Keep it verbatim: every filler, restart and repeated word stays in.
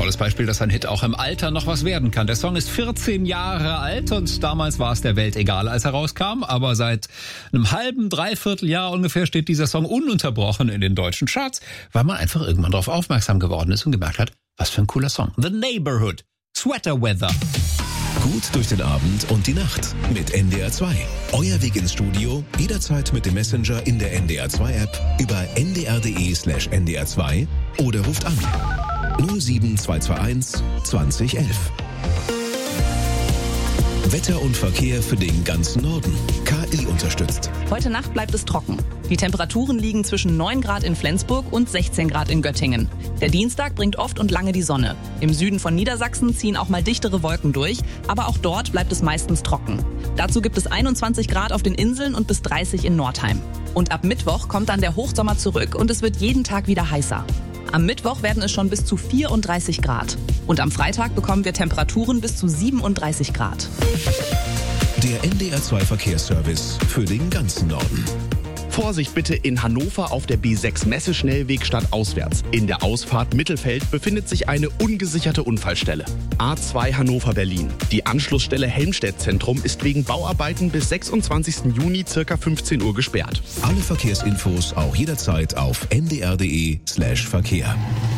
Tolles Beispiel, dass ein Hit auch im Alter noch was werden kann. Der Song ist vierzehn Jahre alt und damals war es der Welt egal, als er rauskam. Aber seit einem halben, dreiviertel Jahr ungefähr steht dieser Song ununterbrochen in den deutschen Charts, weil man einfach irgendwann darauf aufmerksam geworden ist und gemerkt hat, was für ein cooler Song. The Neighborhood, Sweater Weather. Gut durch den Abend und die Nacht mit N D R zwei. Euer Weg ins Studio, jederzeit mit dem Messenger in der N D R zwei App über n d r punkt d e slash n d r zwei oder ruft an null sieben zwei zwei eins zwanzig elf. Wetter und Verkehr für den ganzen Norden. K I unterstützt. Heute Nacht bleibt es trocken. Die Temperaturen liegen zwischen neun Grad in Flensburg und sechzehn Grad in Göttingen. Der Dienstag bringt oft und lange die Sonne. Im Süden von Niedersachsen ziehen auch mal dichtere Wolken durch, aber auch dort bleibt es meistens trocken. Dazu gibt es einundzwanzig Grad auf den Inseln und bis dreißig in Nordheim. Und ab Mittwoch kommt dann der Hochsommer zurück und es wird jeden Tag wieder heißer. Am Mittwoch werden es schon bis zu vierunddreißig Grad. Und am Freitag bekommen wir Temperaturen bis zu siebenunddreißig Grad. Der N D R zwei Verkehrsservice für den ganzen Norden. Vorsicht bitte in Hannover auf der B sechs Messeschnellweg stadtauswärts. In der Ausfahrt Mittelfeld befindet sich eine ungesicherte Unfallstelle. A zwei Hannover-Berlin. Die Anschlussstelle Helmstedt-Zentrum ist wegen Bauarbeiten bis sechsundzwanzigsten Juni ca. fünfzehn Uhr gesperrt. Alle Verkehrsinfos auch jederzeit auf n d r punkt d e slash Verkehr.